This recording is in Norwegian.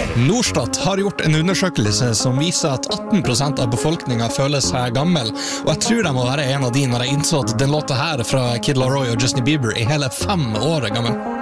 Norstat har gjort en undersøkelse som viser at 18% av befolkningen føler seg gammel, og jeg tror de må være en av de når jeg innså at den låta her fra Kid Laroi og Justin Bieber er hele 5 år gammel.